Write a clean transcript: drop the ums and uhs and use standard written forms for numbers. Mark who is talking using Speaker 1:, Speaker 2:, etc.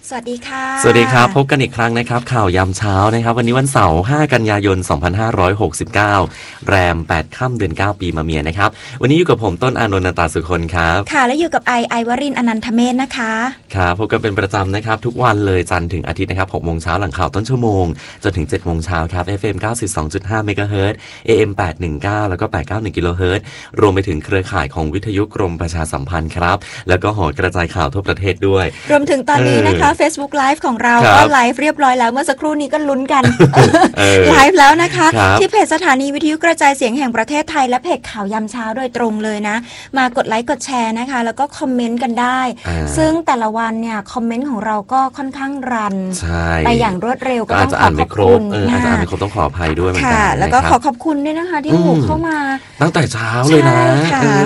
Speaker 1: สวัสดีค่ะ
Speaker 2: สวัสดีครับพบกันอีกครั้งนะครับข่าวยามเช้านะครับวันนี้วันเสาร์5กันยายน2569แรม8ค่ำเดือน9ปีมะเมียนะครับวันนี้อยู่กับผมต้นอานนท์ ตาสุคนครับ
Speaker 1: ค่ะและอยู่กับไอวรินทร์อนันทเมธนะคะ
Speaker 2: ครับพบกันเป็นประจำนะครับทุกวันเลยจันทร์ถึงอาทิตย์นะครับ 6 โมงเช้าหลังข่าวต้นชั่วโมงจนถึง 7 โมงเช้าครับ FM 92.5 เมกะเฮิรตซ์ AM 819แล้วก็891กิโลเฮิรตซ์รวมไปถึงเครือข่ายของวิทยุกรมประชาสัมพันธ์ครับแล้วก็หอกระจายข่าวทั่วประเทศด้วย
Speaker 1: รวมถึงตอนนี้นะคะ Facebook Live ของเราก็ไลฟ์เรียบร้อยแล้วเมื่อสักครู่นี้ก็ลุ้นกันไลฟ์แล้วนะคะที่เพจสถานีวิทยุกระจายเสียงแห่งประเทศไทยและเพจข่าวยามเช้าโดยตรงเลยนะมากดไลค์กดแชร์นะคะแล้วก็คอมเมนต์กันได้ซึ่งแต่ละวันเนี่ยคอมเมนต์ของเราก็ค่อนข้างรันไปอย่างรวดเร็วก็ต้องขอขอบคุณ
Speaker 2: อาจจะอ่านไม่ครบต้องขออภัยด้วยเหมือนกัน
Speaker 1: แล้วก็ขอขอบคุณด้วยนะคะที่หูเข้ามา
Speaker 2: ตั้งแต่เช้าเลยนะ